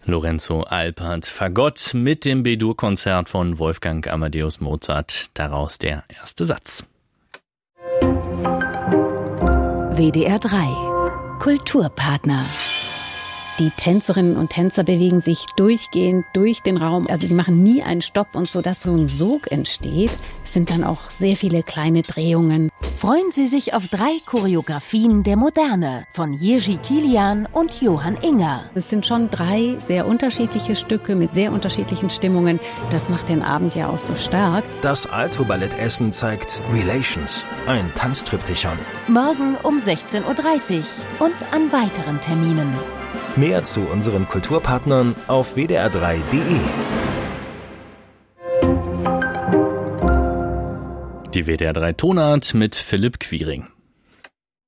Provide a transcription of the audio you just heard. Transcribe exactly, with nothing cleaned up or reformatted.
Lorenzo Alpert Fagott mit dem B-Dur-Konzert von Wolfgang Amadeus Mozart. Daraus der erste Satz. W D R drei Kulturpartner. Die Tänzerinnen und Tänzer bewegen sich durchgehend durch den Raum. Also sie machen nie einen Stopp, und so dass so ein Sog entsteht, sind dann auch sehr viele kleine Drehungen. Freuen Sie sich auf drei Choreografien der Moderne von Jiří Kilian und Johann Inger. Es sind schon drei sehr unterschiedliche Stücke mit sehr unterschiedlichen Stimmungen. Das macht den Abend ja auch so stark. Das Alto-Ballett Essen zeigt Relations, ein Tanztriptychon. Morgen um sechzehn Uhr dreißig und an weiteren Terminen. Mehr zu unseren Kulturpartnern auf w d r drei punkt d e. Die W D R drei Tonart mit Philipp Quiring.